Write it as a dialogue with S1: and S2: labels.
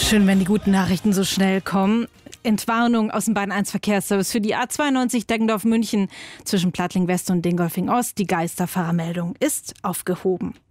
S1: Schön, wenn die guten Nachrichten so schnell kommen. Entwarnung aus dem Bahn 1 Verkehrsservice für die A92 Deggendorf-München zwischen Plattling West und Dingolfing Ost. Die Geisterfahrermeldung ist aufgehoben.